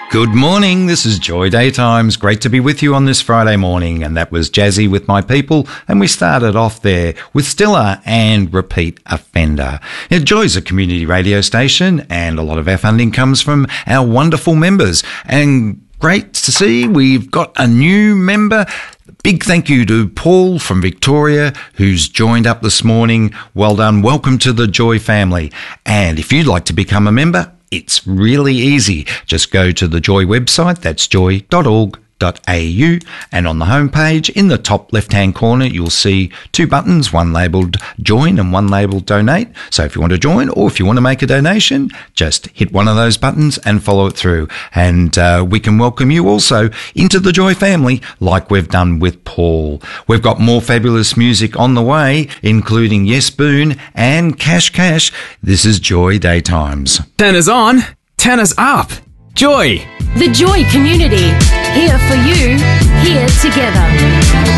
Good morning, this is Joy Daytimes. Great to be with you on this Friday morning, and that was Jazzy with My People, and we started off there with Stiller and Repeat Offender. Now, Joy's a community radio station, and a lot of our funding comes from our wonderful members, and great to see we've got a new member. Big thank you to Paul from Victoria, who's joined up this morning. Well done. Welcome to the Joy family. And if you'd like to become a member, it's really easy. Just go to the Joy website, that's joy.org.au, and on the homepage, in the top left-hand corner, you'll see two buttons, one labelled Join and one labelled Donate. So if you want to join or if you want to make a donation, just hit one of those buttons and follow it through. And we can welcome you also into the Joy family like we've done with Paul. We've got more fabulous music on the way, including Yes Boone and Cash Cash. This is Joy Daytimes. Tenors on, tenors up. Joy. The Joy community. Here for you, here together.